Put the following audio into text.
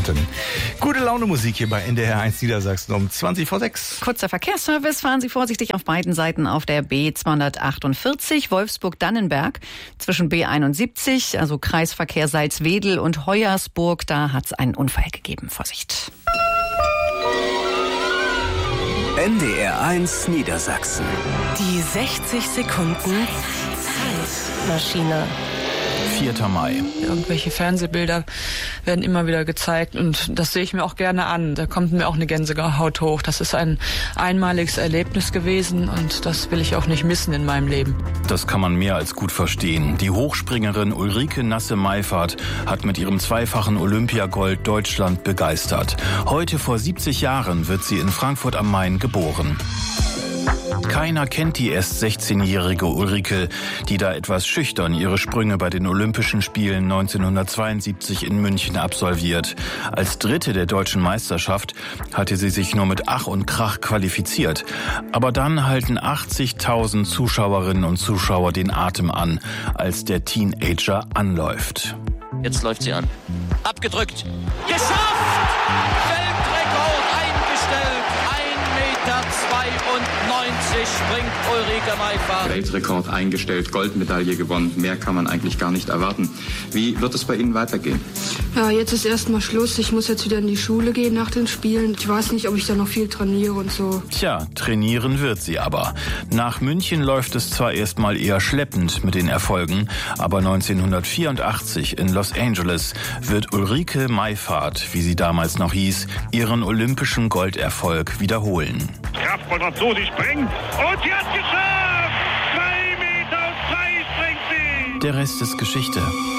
Praktikantin. Gute Laune Musik hier bei NDR 1 Niedersachsen um 20 vor 6. Kurzer Verkehrsservice. Fahren Sie vorsichtig auf beiden Seiten auf der B248 Wolfsburg-Dannenberg zwischen B71, also Kreisverkehr Salzwedel und Hoyersburg. Da hat es einen Unfall gegeben. Vorsicht. NDR 1 Niedersachsen. Die 60 Sekunden Zeitmaschine. 4. Mai. Irgendwelche Fernsehbilder werden immer wieder gezeigt und das sehe ich mir auch gerne an. Da kommt mir auch eine Gänsehaut hoch. Das ist ein einmaliges Erlebnis gewesen und das will ich auch nicht missen in meinem Leben. Das kann man mehr als gut verstehen. Die Hochspringerin Ulrike Nasse-Meifert hat mit ihrem zweifachen Olympiagold Deutschland begeistert. Heute vor 70 Jahren wird sie in Frankfurt am Main geboren. Keiner kennt die erst 16-jährige Ulrike, die da etwas schüchtern ihre Sprünge bei den Olympischen Spielen 1972 in München absolviert. Als Dritte der deutschen Meisterschaft hatte sie sich nur mit Ach und Krach qualifiziert. Aber dann halten 80.000 Zuschauerinnen und Zuschauer den Atem an, als der Teenager anläuft. Jetzt läuft sie an. Abgedrückt. Geschafft! Weltrekord eingestellt. 1,92 Meter springt Ulrike Meifert. Weltrekord eingestellt, Goldmedaille gewonnen. Mehr kann man eigentlich gar nicht erwarten. Wie wird es bei Ihnen weitergehen? Ja, jetzt ist erstmal Schluss. Ich muss jetzt wieder in die Schule gehen nach den Spielen. Ich weiß nicht, ob ich da noch viel trainiere und so. Tja, trainieren wird sie aber. Nach München läuft es zwar erstmal eher schleppend mit den Erfolgen, aber 1984 in Los Angeles wird Ulrike Meifert, wie sie damals noch hieß, ihren olympischen Golderfolg wiederholen. Kraftvoll Franzose springt und sie hat geschafft! 2,2 Meter springt sie! Der Rest ist Geschichte.